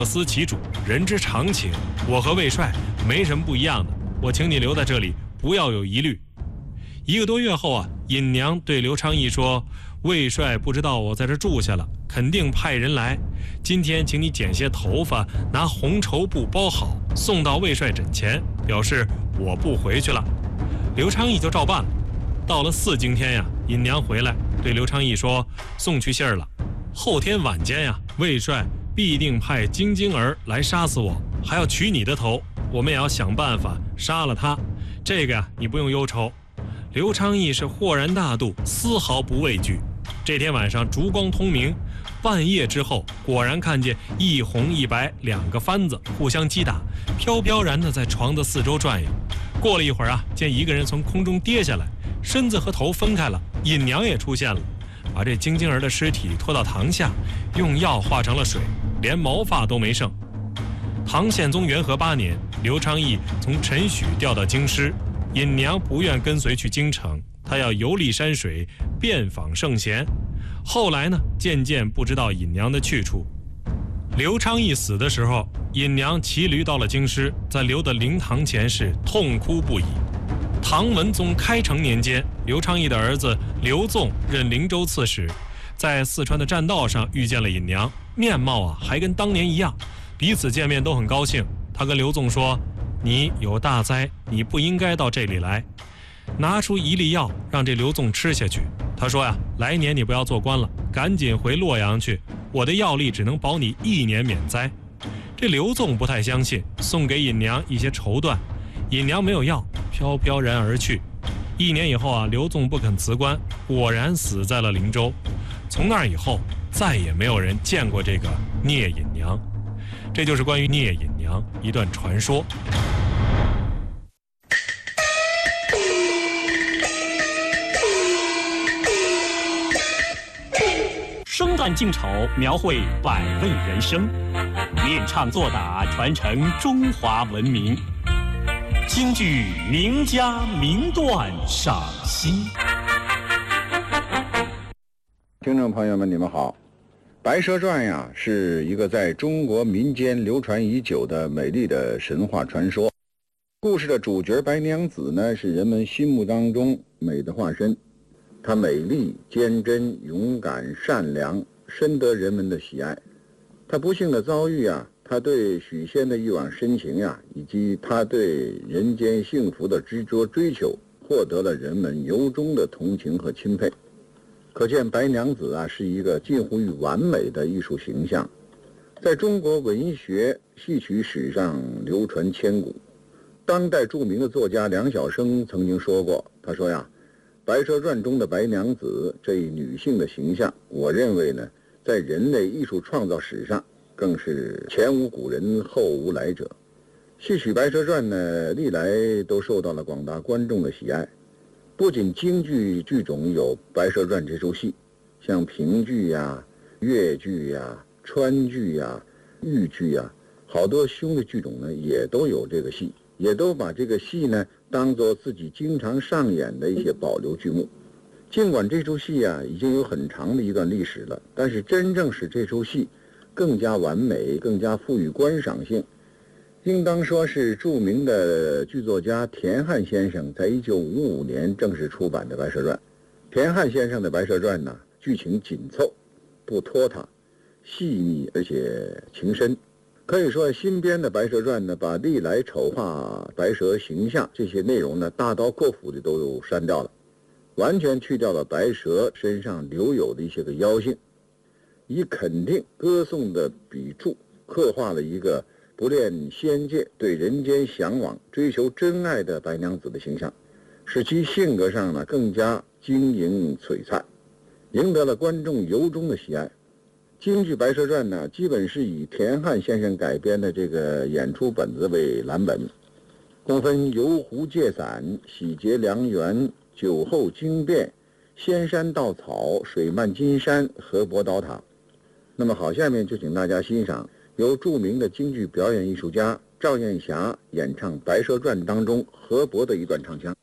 各司其主，人之常情。我和魏帅没什么不一样的，我请你留在这里，不要有疑虑。1个多月后啊，尹娘对刘昌义说：“魏帅不知道我在这住下了，肯定派人来。今天请你剪些头发，拿红绸布包好，送到魏帅枕前，表示我不回去了。”刘昌义就照办了。到了4更天呀，尹娘回来对刘昌义说：“送去信儿了。后天晚间呀，魏帅必定派京京儿来杀死我，还要取你的头，我们也要想办法杀了他。这个呀，你不用忧愁。”刘昌义是豁然大度，丝毫不畏惧。这天晚上烛光通明，半夜之后，果然看见一红一白2个番子互相击打，飘飘然的在床的4周转悠。过了一会儿啊，见一个人从空中跌下来，身子和头分开了，尹娘也出现了，把这京京儿的尸体拖到堂下，用药化成了水，连毛发都没剩。唐宪宗元和8年，刘昌义从陈许调到京师，尹娘不愿跟随去京城，她要游历山水，遍访圣贤。后来呢，渐渐不知道尹娘的去处。刘昌义死的时候，尹娘骑驴到了京师，在刘的灵堂前是痛哭不已。唐文宗开成年间，刘昌义的儿子刘纵任灵州刺史，在四川的栈道上遇见了尹娘，面貌啊还跟当年一样，彼此见面都很高兴。他跟刘纵说：“你有大灾，你不应该到这里来。”拿出1粒药让这刘纵吃下去。他说呀：“来年你不要做官了，赶紧回洛阳去，我的药力只能保你1年免灾。”这刘纵不太相信，送给尹娘一些绸缎。尹娘没有药，飘飘然而去。1年以后啊，刘纵不肯辞官，果然死在了灵州。从那以后，再也没有人见过这个聂隐娘。这就是关于聂隐娘一段传说。 生旦净丑，描绘百味人生，练唱作打，传承中华文明。京剧名家名段赏析。 听众朋友们，你们好。《白蛇传》呀，是一个在中国民间流传已久的美丽的神话传说。故事的主角白娘子呢，是人们心目当中美的化身。她美丽、坚贞、勇敢、善良，深得人们的喜爱。她不幸的遭遇啊，她对许仙的一往深情呀，以及她对人间幸福的执着追求，获得了人们由衷的同情和钦佩。可见白娘子啊，是一个近乎于完美的艺术形象，在中国文学戏曲史上流传千古。当代著名的作家梁晓声曾经说过，他说呀，《白蛇传》中的白娘子这一女性的形象，我认为呢，在人类艺术创造史上更是前无古人后无来者。戏曲《白蛇传》呢，历来都受到了广大观众的喜爱。不仅京剧剧种有《白蛇传》这出戏，像评剧呀、越剧呀、川剧呀、豫剧呀，好多兄弟剧种呢也都有这个戏，也都把这个戏呢当作自己经常上演的一些保留剧目。尽管这出戏啊已经有很长的一段历史了，但是真正使这出戏更加完美、更加富于观赏性，应当说是著名的剧作家田汉先生在1955年正式出版的《白蛇传》。田汉先生的《白蛇传》呢，剧情紧凑，不拖沓，细腻而且情深。可以说新编的《白蛇传》呢，把历来丑化白蛇形象这些内容呢，大刀阔斧的都删掉了，完全去掉了白蛇身上留有的一些个妖性，以肯定歌颂的笔触刻画了一个不恋仙界、对人间向往、追求真爱的白娘子的形象，使其性格上呢更加晶莹璀璨，赢得了观众由衷的喜爱。京剧《白蛇传》呢，基本是以田汉先生改编的这个演出本子为蓝本，共分游湖借伞、喜结良缘、酒后惊变、仙山稻草、水漫金山、河伯倒塔。那么好，下面就请大家欣赏由著名的京剧表演艺术家赵艳霞演唱《白蛇传》当中河伯的一段唱腔。